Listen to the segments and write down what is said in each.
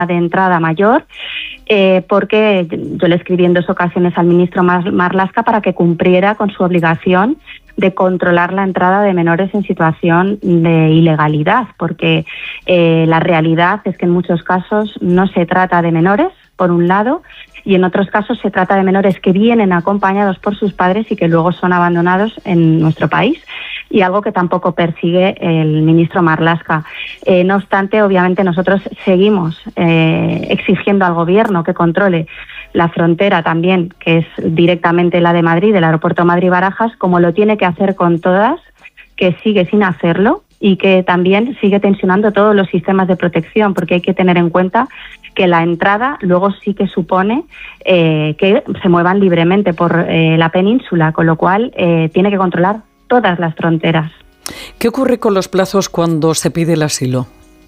de entrada mayor, porque yo le escribí en 2 ocasiones al ministro Marlaska para que cumpliera con su obligación de controlar la entrada de menores en situación de ilegalidad, porque la realidad es que en muchos casos no se trata de menores, por un lado, y en otros casos se trata de menores que vienen acompañados por sus padres y que luego son abandonados en nuestro país, y algo que tampoco persigue el ministro Marlaska. No obstante, obviamente nosotros seguimos exigiendo al Gobierno que controle la frontera también, que es directamente la de Madrid, el aeropuerto Madrid-Barajas, como lo tiene que hacer con todas, que sigue sin hacerlo y que también sigue tensionando todos los sistemas de protección, porque hay que tener en cuenta que la entrada luego sí que supone que se muevan libremente por la península, con lo cual tiene que controlar todas las fronteras. ¿Qué ocurre con los plazos cuando se pide el asilo?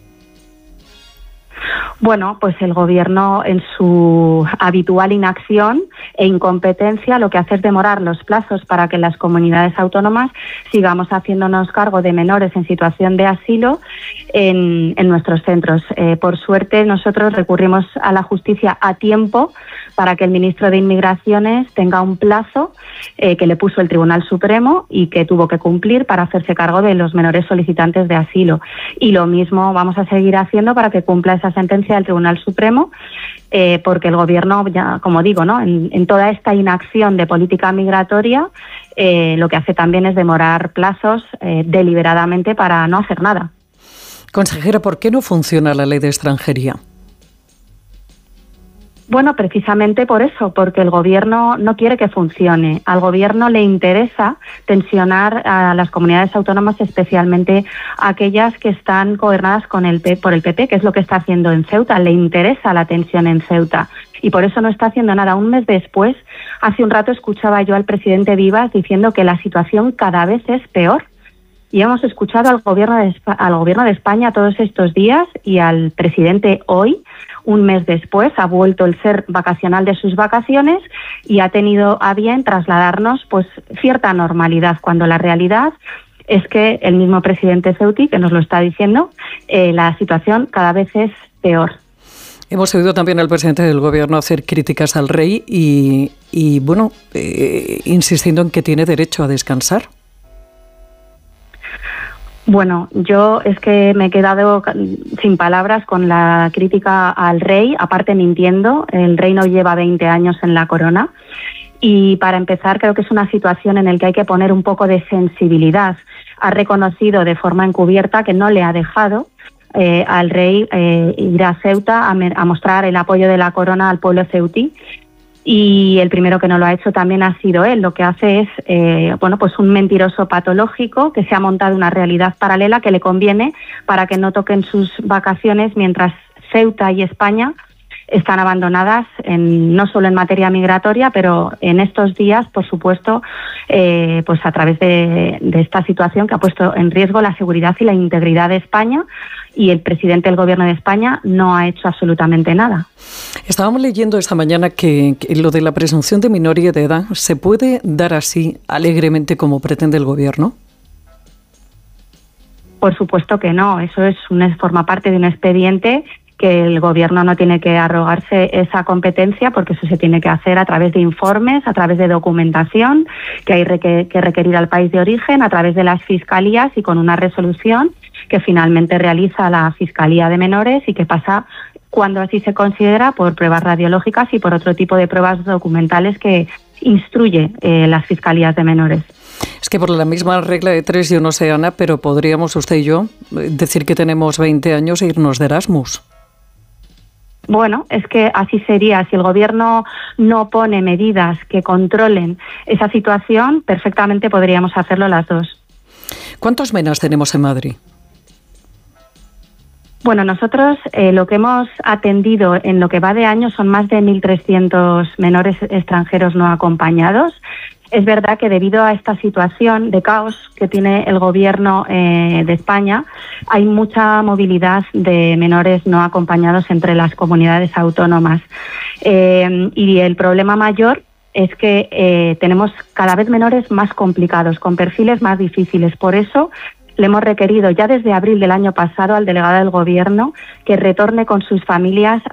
Bueno, pues el Gobierno, en su habitual inacción e incompetencia, lo que hace es demorar los plazos para que las comunidades autónomas sigamos haciéndonos cargo de menores en situación de asilo en nuestros centros. Por suerte, nosotros recurrimos a la justicia a tiempo para que el ministro de Inmigraciones tenga un plazo que le puso el Tribunal Supremo y que tuvo que cumplir para hacerse cargo de los menores solicitantes de asilo. Y lo mismo vamos a seguir haciendo para que cumpla esa sentencia del Tribunal Supremo, porque el Gobierno, ya como digo, ¿no?, en toda esta inacción de política migratoria, lo que hace también es demorar plazos deliberadamente para no hacer nada. Consejera, ¿por qué no funciona la ley de extranjería? Bueno, precisamente por eso, porque el Gobierno no quiere que funcione. Al Gobierno le interesa tensionar a las comunidades autónomas, especialmente aquellas que están gobernadas por el PP, que es lo que está haciendo en Ceuta. Le interesa la tensión en Ceuta y por eso no está haciendo nada. Un mes después, hace un rato escuchaba yo al presidente Vivas diciendo que la situación cada vez es peor. Y hemos escuchado al Gobierno de España todos estos días y al presidente hoy, un mes después, ha vuelto el ser vacacional de sus vacaciones y ha tenido a bien trasladarnos pues cierta normalidad, cuando la realidad es que el mismo presidente ceutí, que nos lo está diciendo, la situación cada vez es peor. Hemos oído también al presidente del Gobierno hacer críticas al rey y insistiendo en que tiene derecho a descansar. Bueno, yo es que me he quedado sin palabras con la crítica al rey, aparte mintiendo. El rey no lleva 20 años en la corona y, para empezar, creo que es una situación en la que hay que poner un poco de sensibilidad. Ha reconocido de forma encubierta que no le ha dejado al rey ir a Ceuta a mostrar el apoyo de la corona al pueblo ceutí. Y el primero que no lo ha hecho también ha sido él. Lo que hace es pues un mentiroso patológico que se ha montado una realidad paralela que le conviene para que no toquen sus vacaciones, mientras Ceuta y España están abandonadas no solo en materia migratoria, pero en estos días, por supuesto, pues a través de esta situación que ha puesto en riesgo la seguridad y la integridad de España, y el presidente del Gobierno de España no ha hecho absolutamente nada. Estábamos leyendo esta mañana que lo de la presunción de minoría de edad se puede dar así alegremente como pretende el Gobierno. Por supuesto que no. Eso forma parte de un expediente que el Gobierno no tiene que arrogarse esa competencia, porque eso se tiene que hacer a través de informes, a través de documentación que hay que requerir al país de origen, a través de las fiscalías y con una resolución que finalmente realiza la Fiscalía de Menores y que pasa, cuando así se considera, por pruebas radiológicas y por otro tipo de pruebas documentales que instruye las Fiscalías de Menores. Es que por la misma regla de 3, yo no sé, Ana, pero podríamos usted y yo decir que tenemos 20 años e irnos de Erasmus. Bueno, es que así sería. Si el Gobierno no pone medidas que controlen esa situación, perfectamente podríamos hacerlo las dos. ¿Cuántos menas tenemos en Madrid? Bueno, nosotros lo que hemos atendido en lo que va de año son más de 1.300 menores extranjeros no acompañados. Es verdad que debido a esta situación de caos que tiene el Gobierno de España, hay mucha movilidad de menores no acompañados entre las comunidades autónomas. Y el problema mayor es que tenemos cada vez menores más complicados, con perfiles más difíciles. Por eso le hemos requerido ya desde abril del año pasado al delegado del Gobierno que retorne con sus familias